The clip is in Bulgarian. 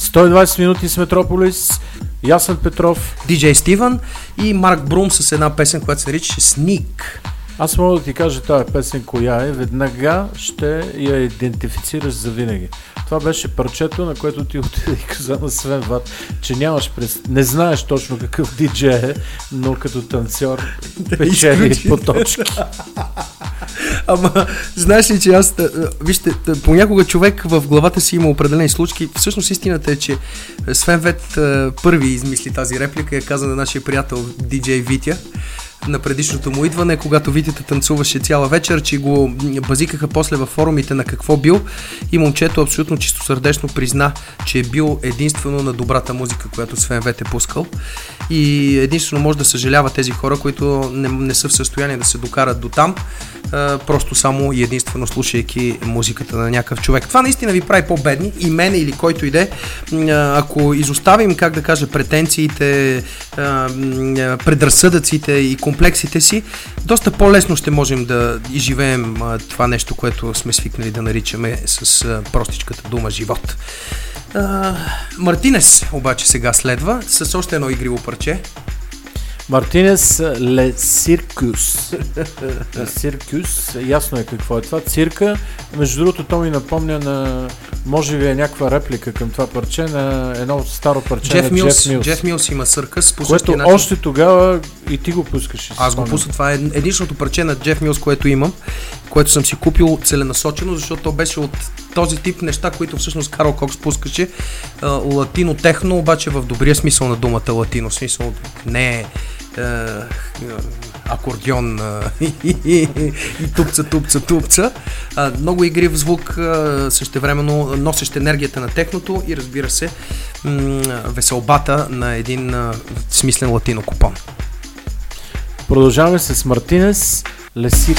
120 минути с Метрополис, Ясен Петров, DJ Стивън и Марк Брум с една песен, която се нарича Сник. Аз мога да ти кажа тази песен коя е, веднага ще я идентифицираш завинаги. Това беше парчето, на което ти отиде и каза на Свен Ват, че не знаеш точно какъв диджей е, но като танцор печели по точки. Ама, знаеш ли, че аз, вижте, понякога човек в главата си има определени случки. Всъщност истината е, че Свен Вет първи измисли тази реплика и я каза на нашия приятел диджей Витя на предишното му идване, когато Витята танцуваше цяла вечер, че го базикаха после във форумите на какво бил и момчето абсолютно чистосърдечно призна, че е бил единствено на добрата музика, която Свен Вет е пускал и единствено може да съжалява тези хора, които не са в състояние да се докарат до там, просто само и единствено слушайки музиката на някакъв човек. Това наистина ви прави по-бедни и мене или който иде. Ако изоставим, как да кажа, претенциите, предразсъдъците и комплексите си, доста по-лесно ще можем да изживеем това нещо, което сме свикнали да наричаме с простичката дума живот. Мартинес обаче сега следва с още едно игриво парче. Мартинес Ле Циркус. Циркус, ясно е какво е това. Цирка, между другото, то ми напомня на, може би е някаква реплика към това парче, на едно старо парче Джеф на Милс. Джеф Милс. Джеф Милс има Циркус. Което още тогава и ти го пускаш. Аз го пусна. Това е единственото парче на Джеф Милс, което имам, което съм си купил целенасочено, защото то беше от този тип неща, които всъщност Карл Кокс пускаше. Латино техно, обаче в добрия смисъл на думата латино. Смисъл не акордеон и тупца. Много игрив звук, същевременно носещ енергията на техното и разбира се веселбата на един смислен латино купон. Продължаваме с Мартинес Ле Циркус.